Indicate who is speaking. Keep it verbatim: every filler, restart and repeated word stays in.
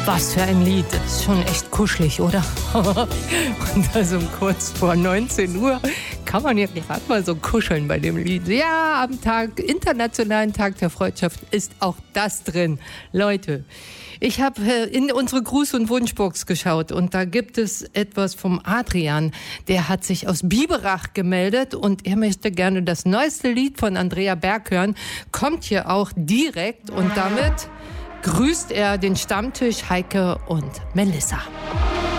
Speaker 1: Was für ein Lied. Das ist schon echt kuschelig, oder? Und also kurz vor neunzehn Uhr kann man ja gerade mal so kuscheln bei dem Lied. Ja, am Tag, Internationalen Tag der Freundschaft ist auch das drin. Leute, ich habe in unsere Gruß- und Wunschbox geschaut und da gibt es etwas vom Adrian. Der hat sich aus Biberach gemeldet und er möchte gerne das neueste Lied von Andrea Berg hören. Kommt hier auch direkt und damit grüßt er den Stammtisch Heike und Melissa.